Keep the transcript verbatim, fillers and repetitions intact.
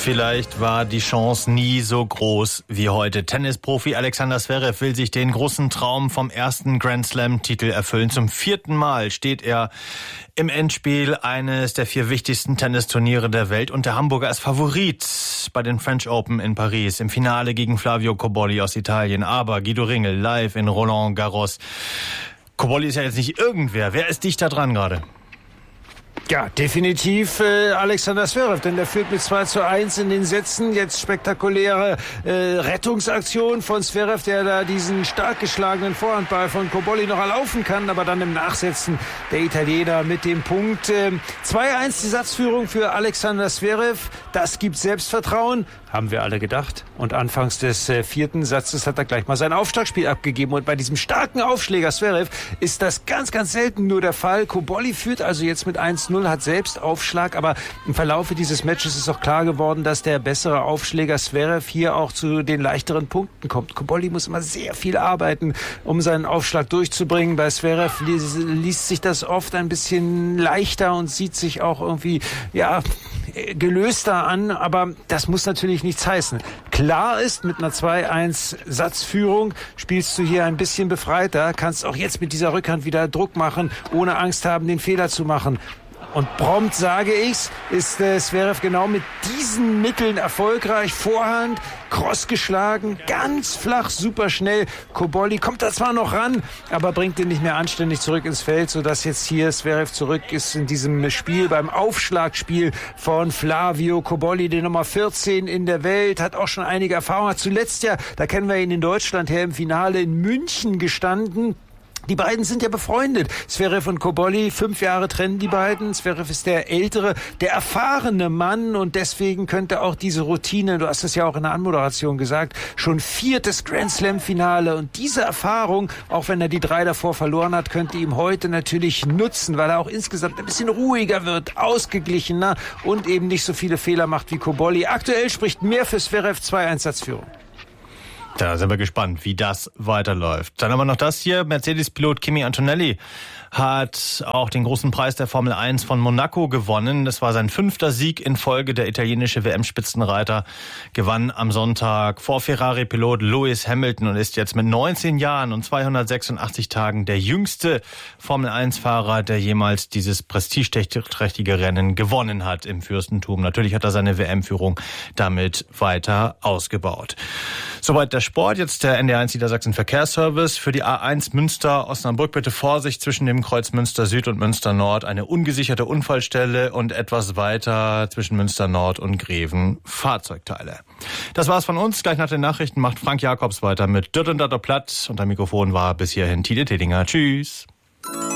Vielleicht war die Chance nie so groß wie heute. Tennisprofi Alexander Zverev will sich den großen Traum vom ersten Grand Slam-Titel erfüllen. Zum vierten Mal steht er im Endspiel eines der vier wichtigsten Tennisturniere der Welt und der Hamburger ist Favorit bei den French Open in Paris im Finale gegen Flavio Cobolli aus Italien. Aber Guido Ringel live in Roland Garros. Cobolli ist ja jetzt nicht irgendwer. Wer ist dicht da dran gerade? Ja, definitiv äh, Alexander Zverev, denn der führt mit zwei zu eins in den Sätzen. Jetzt spektakuläre äh, Rettungsaktion von Zverev, der da diesen stark geschlagenen Vorhandball von Cobolli noch erlaufen kann, aber dann im Nachsetzen der Italiener mit dem Punkt. Äh, zwei eins die Satzführung für Alexander Zverev. Das gibt Selbstvertrauen, haben wir alle gedacht. Und anfangs des äh, vierten Satzes hat er gleich mal sein Aufschlagspiel abgegeben. Und bei diesem starken Aufschläger Zverev ist das ganz, ganz selten nur der Fall. Cobolli führt also jetzt mit eins null, hat selbst Aufschlag, aber im Verlaufe dieses Matches ist auch klar geworden, dass der bessere Aufschläger Zverev hier auch zu den leichteren Punkten kommt. Cobolli muss immer sehr viel arbeiten, um seinen Aufschlag durchzubringen. Bei Zverev liest sich das oft ein bisschen leichter und sieht sich auch irgendwie, ja, gelöster an, aber das muss natürlich nichts heißen. Klar ist, mit einer zwei eins Satzführung spielst du hier ein bisschen befreiter, kannst auch jetzt mit dieser Rückhand wieder Druck machen, ohne Angst haben, den Fehler zu machen. Und prompt, sage ich's, ist äh, Zverev genau mit diesen Mitteln erfolgreich. Vorhand, Cross geschlagen, ganz flach, super schnell. Cobolli kommt da zwar noch ran, aber bringt ihn nicht mehr anständig zurück ins Feld, sodass jetzt hier Zverev zurück ist in diesem Spiel, beim Aufschlagspiel von Flavio Cobolli, die Nummer vierzehn in der Welt, hat auch schon einige Erfahrungen. Hat zuletzt ja, da kennen wir ihn in Deutschland her, im Finale in München gestanden. Die beiden sind ja befreundet. Zverev und Cobolli, fünf Jahre trennen die beiden. Zverev ist der ältere, der erfahrene Mann und deswegen könnte auch diese Routine, du hast es ja auch in der Anmoderation gesagt, schon viertes Grand Slam Finale und diese Erfahrung, auch wenn er die drei davor verloren hat, könnte ihm heute natürlich nutzen, weil er auch insgesamt ein bisschen ruhiger wird, ausgeglichener und eben nicht so viele Fehler macht wie Cobolli. Aktuell spricht mehr für Zverev, zwei eins Satzführung. Da sind wir gespannt, wie das weiterläuft. Dann haben wir noch das hier. Mercedes-Pilot Kimi Antonelli hat auch den großen Preis der Formel eins von Monaco gewonnen. Das war sein fünfter Sieg in Folge. Der italienische W M-Spitzenreiter gewann am Sonntag vor Ferrari-Pilot Lewis Hamilton und ist jetzt mit neunzehn Jahren und zweihundertsechsundachtzig Tagen der jüngste Formel eins Fahrer, der jemals dieses prestigeträchtige Rennen gewonnen hat im Fürstentum. Natürlich hat er seine W M-Führung damit weiter ausgebaut. Soweit der Sport. Jetzt der N D R eins Niedersachsen Verkehrsservice. Für die A eins Münster-Osnabrück bitte Vorsicht zwischen dem Kreuz Münster Süd und Münster Nord. Eine ungesicherte Unfallstelle und etwas weiter zwischen Münster Nord und Greven Fahrzeugteile. Das war's von uns. Gleich nach den Nachrichten macht Frank Jakobs weiter mit Dürr und Platt. Und am Mikrofon war bis hierhin Tide Tedinger. Tschüss.